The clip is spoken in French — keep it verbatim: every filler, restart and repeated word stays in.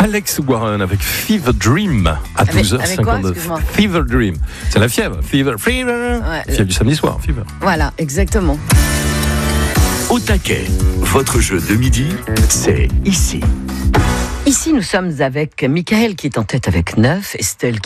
Alex Warren avec Fever Dream à douze heures cinquante-neuf. Fever Dream, c'est la fièvre. Fever, fever. Ouais, fièvre du samedi soir, Fever. Voilà, exactement. Au taquet, votre jeu de midi, c'est ici. Ici, nous sommes avec Michael qui est en tête avec neuf, Estelle